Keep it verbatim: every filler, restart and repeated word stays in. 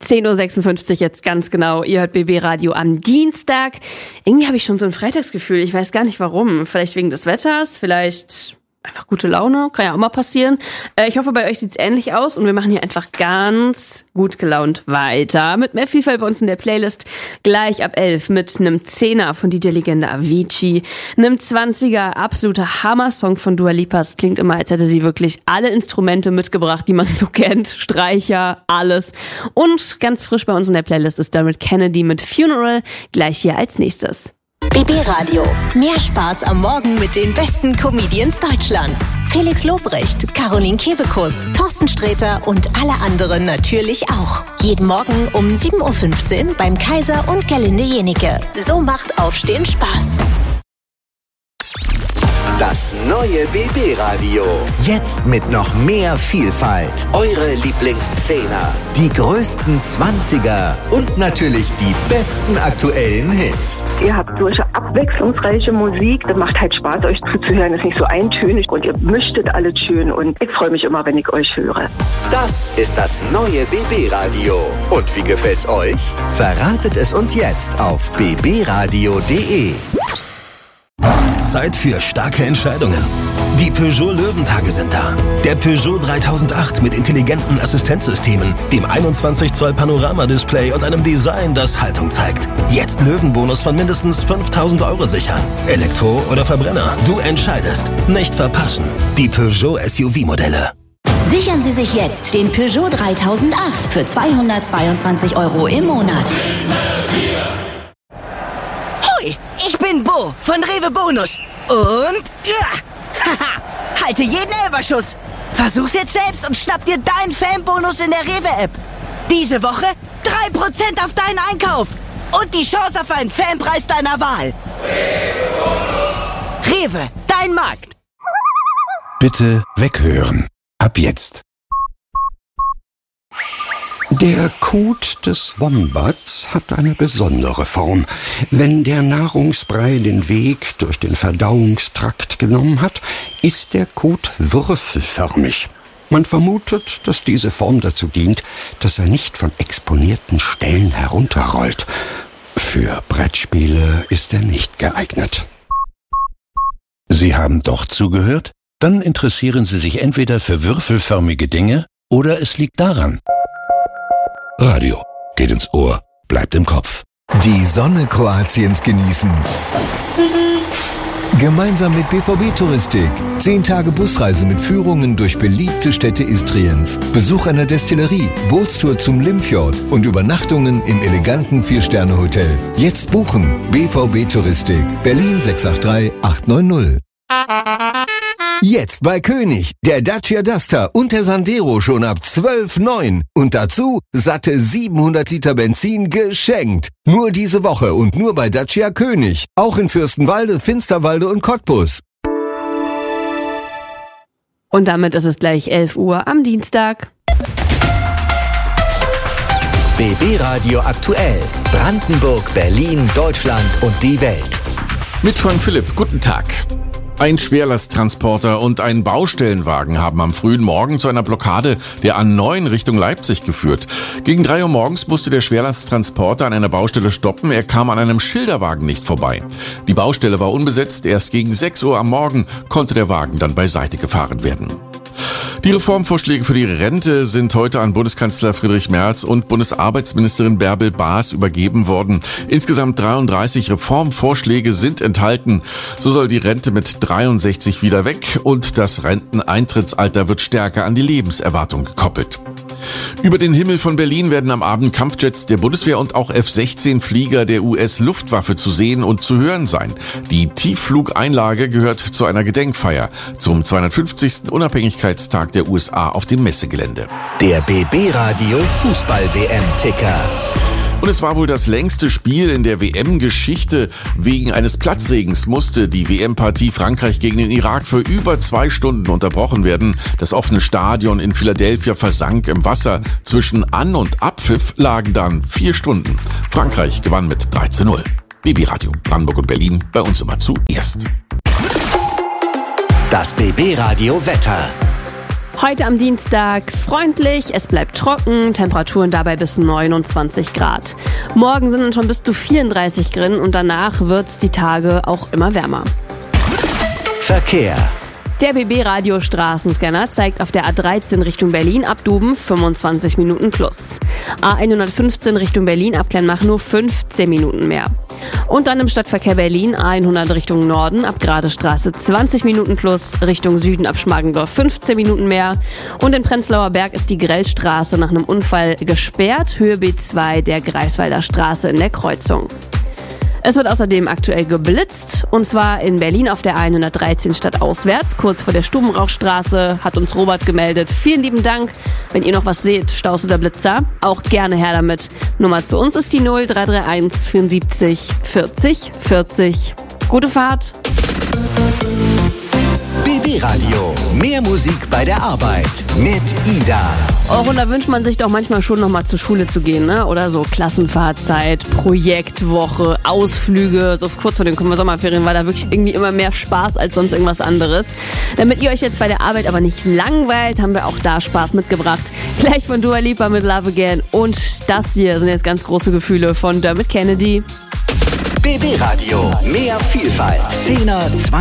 zehn Uhr sechsundfünfzig jetzt ganz genau. Ihr hört B B Radio am Dienstag. Irgendwie habe ich schon so ein Freitagsgefühl. Ich weiß gar nicht warum. Vielleicht wegen des Wetters, vielleicht einfach gute Laune. Kann ja auch mal passieren. Ich hoffe, bei euch sieht's ähnlich aus und wir machen hier einfach ganz gut gelaunt weiter. Mit mehr Vielfalt bei uns in der Playlist. Gleich ab elf mit einem Zehner von D J-Legende Avicii, einem Zwanziger absoluter Hammer-Song von Dua Lipa. Es klingt immer, als hätte sie wirklich alle Instrumente mitgebracht, die man so kennt. Streicher, alles. Und ganz frisch bei uns in der Playlist ist Dermot Kennedy mit Funeral. Gleich hier als nächstes. B B Radio. Mehr Spaß am Morgen mit den besten Comedians Deutschlands. Felix Lobrecht, Caroline Kebekus, Thorsten Sträter und alle anderen natürlich auch. Jeden Morgen um sieben Uhr fünfzehn beim Kaiser und Gerlinde Jenike. So macht Aufstehen Spaß. Das neue B B Radio. Jetzt mit noch mehr Vielfalt. Eure Lieblingszehner, die größten Zwanziger und natürlich die besten aktuellen Hits. Ihr habt solche abwechslungsreiche Musik. Das macht halt Spaß, euch zuzuhören. Das ist nicht so eintönig und ihr mischtet alles schön. Und ich freue mich immer, wenn ich euch höre. Das ist das neue B B Radio. Und wie gefällt's euch? Verratet es uns jetzt auf b b radio punkt d e. Zeit für starke Entscheidungen. Die Peugeot Löwentage sind da. Der Peugeot dreitausendacht mit intelligenten Assistenzsystemen, dem einundzwanzig Zoll Panoramadisplay und einem Design, das Haltung zeigt. Jetzt Löwenbonus von mindestens fünftausend Euro sichern. Elektro oder Verbrenner, du entscheidest. Nicht verpassen. Die Peugeot S U V-Modelle. Sichern Sie sich jetzt den Peugeot dreitausendacht für zweihundertzweiundzwanzig Euro im Monat. Hoi, ich bin Bo von Rewe Bonus. Und ja, haha, halte jeden Elberschuss. Versuch's jetzt selbst und schnapp dir deinen Fanbonus in der Rewe-App. Diese Woche drei Prozent auf deinen Einkauf. Und die Chance auf einen Fanpreis deiner Wahl. Rewe, dein Markt. Bitte weghören. Ab jetzt. Der Kot des Wombats hat eine besondere Form. Wenn der Nahrungsbrei den Weg durch den Verdauungstrakt genommen hat, ist der Kot würfelförmig. Man vermutet, dass diese Form dazu dient, dass er nicht von exponierten Stellen herunterrollt. Für Brettspiele ist er nicht geeignet. Sie haben doch zugehört? Dann interessieren Sie sich entweder für würfelförmige Dinge oder es liegt daran. Radio geht ins Ohr, bleibt im Kopf. Die Sonne Kroatiens genießen. Gemeinsam mit B V B Touristik. Zehn Tage Busreise mit Führungen durch beliebte Städte Istriens. Besuch einer Destillerie, Bootstour zum Limfjord und Übernachtungen im eleganten Vier-Sterne-Hotel. Jetzt buchen. B V B Touristik. Berlin sechs acht drei acht neun null. Jetzt bei König, der Dacia Duster und der Sandero schon ab zwölf Komma neun. Und dazu satte siebenhundert Liter Benzin geschenkt. Nur diese Woche und nur bei Dacia König. Auch in Fürstenwalde, Finsterwalde und Cottbus. Und damit ist es gleich elf Uhr am Dienstag. B B Radio aktuell. Brandenburg, Berlin, Deutschland und die Welt. Mit Frank Philipp, guten Tag. Ein Schwerlasttransporter und ein Baustellenwagen haben am frühen Morgen zu einer Blockade der A neun Richtung Leipzig geführt. Gegen drei Uhr morgens musste der Schwerlasttransporter an einer Baustelle stoppen. Er kam an einem Schilderwagen nicht vorbei. Die Baustelle war unbesetzt. Erst gegen sechs Uhr am Morgen konnte der Wagen dann beiseite gefahren werden. Die Reformvorschläge für die Rente sind heute an Bundeskanzler Friedrich Merz und Bundesarbeitsministerin Bärbel Baas übergeben worden. Insgesamt dreiunddreißig Reformvorschläge sind enthalten. So soll die Rente mit dreiundsechzig wieder weg und das Renteneintrittsalter wird stärker an die Lebenserwartung gekoppelt. Über den Himmel von Berlin werden am Abend Kampfjets der Bundeswehr und auch F sechzehn Flieger der U S-Luftwaffe zu sehen und zu hören sein. Die Tiefflugeinlage gehört zu einer Gedenkfeier zum zweihundertfünfzigsten Unabhängigkeitstag der U S A auf dem Messegelände. Der B B Radio Fußball-W M-Ticker. Und es war wohl das längste Spiel in der W M-Geschichte. Wegen eines Platzregens musste die W M-Partie Frankreich gegen den Irak für über zwei Stunden unterbrochen werden. Das offene Stadion in Philadelphia versank im Wasser. Zwischen An- und Abpfiff lagen dann vier Stunden. Frankreich gewann mit drei zu null. B B Radio Brandenburg und Berlin, bei uns immer zuerst. Das B B Radio Wetter. Heute am Dienstag freundlich, es bleibt trocken, Temperaturen dabei bis neunundzwanzig Grad. Morgen sind dann schon bis zu vierunddreißig drin und danach wird's die Tage auch immer wärmer. Verkehr. Der B B-Radio-Straßenscanner zeigt auf der A dreizehn Richtung Berlin ab Duben fünfundzwanzig Minuten plus. A hundertfünfzehn Richtung Berlin ab Kleinmach nur fünfzehn Minuten mehr. Und dann im Stadtverkehr Berlin A hundert Richtung Norden ab Gradestraße zwanzig Minuten plus, Richtung Süden ab Schmargendorf fünfzehn Minuten mehr. Und in Prenzlauer Berg ist die Grellstraße nach einem Unfall gesperrt, Höhe B zwei der Greifswalder Straße in der Kreuzung. Es wird außerdem aktuell geblitzt, und zwar in Berlin auf der A hundertdreizehn stadtauswärts, kurz vor der Stubenrauchstraße, hat uns Robert gemeldet. Vielen lieben Dank. Wenn ihr noch was seht, Staus oder Blitzer, auch gerne her damit. Nummer zu uns ist die null drei drei eins vierundsiebzig vierzig vierzig. Gute Fahrt. B B-Radio. Mehr Musik bei der Arbeit mit Ida. Auch und da wünscht man sich doch manchmal schon noch mal zur Schule zu gehen, ne? Oder so Klassenfahrzeit, Projektwoche, Ausflüge. So kurz vor den Sommerferien war da wirklich irgendwie immer mehr Spaß als sonst irgendwas anderes. Damit ihr euch jetzt bei der Arbeit aber nicht langweilt, haben wir auch da Spaß mitgebracht. Gleich von Dua Lipa mit Love Again. Und das hier sind jetzt ganz große Gefühle von Dermot Kennedy. B B-Radio. Mehr Vielfalt. zehner, zwanziger